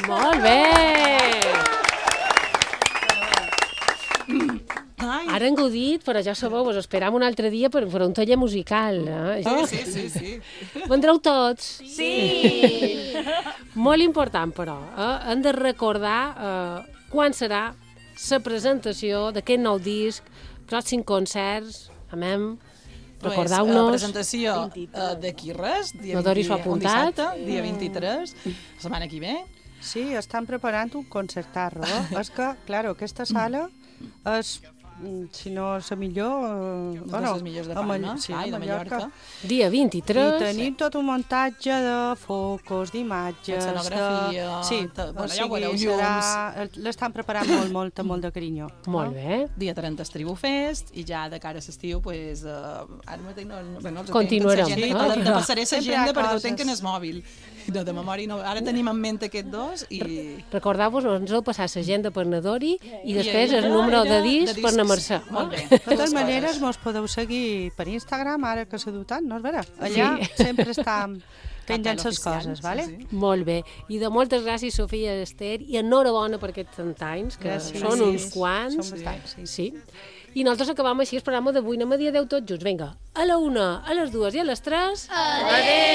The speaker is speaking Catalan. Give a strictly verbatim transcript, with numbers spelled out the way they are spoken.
Molt bé! Ara han gaudit, però ja sabeu, us esperam un altre dia per, per un taller musical. Eh? Sí, sí, sí, sí. Vendreu tots? Sí! Molt important, però, eh? hem de recordar eh, quan serà la presentació d'aquest nou disc, pròxims concerts, amem, recordeu-nos. La presentació uh, d'aquí res, dia No Dori s'ho ha vint, un apuntat. dissabte, dia vint-i-tres, la setmana que ve. Sí, estan preparant un concertarro. És que, clar, aquesta sala és, si no és la millor... Eh, Una de les millors de Palma, sí, ah, i de Mallorca. Dia vint-i-tres. I tenim tot un muntatge de focus, d'imatges... Escenografia, De... Sí, de- bueno, o ja ho sigui, veureu, serà... l'estan preparant molt, molt, molt de carinyo. Molt bé. Dia trenta Estribu Fest, i ja de cara a l'estiu, pues, uh, ara mateix no, no, bueno, els Continuarem. tenc, Sí, no? no? De passaré Sempre hi ha l'agenda perquè ho coses. tenc en el mòbil. No, de memòria no. Ara tenim en ment aquests dos i... Recordeu-vos, ens heu passat l'agenda per Nadori i I després era- el número de era disc de per na discs. Mercè. Molt bé. De Dues totes coses. maneres, mos podeu seguir per Instagram, ara que s'ha dotat, no és vera? Allà Sí. sempre està penjant Cartel les oficial, coses, sí, vale? sí. Molt bé. I de moltes gràcies, Sofia i Esther, i enhorabona per aquests trenta anys, que Gràcies. són uns Sí, quants. són bastants, sí. Sí. I nosaltres acabam així el programa d'avui. Anem a dia deu tots junts. Vinga, a la una, a les dues i a les tres. Adéu!